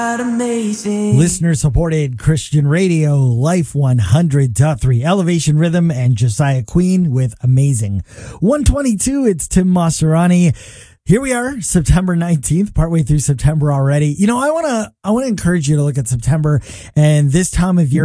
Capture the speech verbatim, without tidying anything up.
Amazing. Listener supported Christian radio, Life one hundred point three, Elevation Rhythm, and Josiah Queen with Amazing. one twenty-two, it's Tim Maserani. Here we are, September nineteenth, partway through September already. You know, I want to I want to encourage you to look at September and this time of year.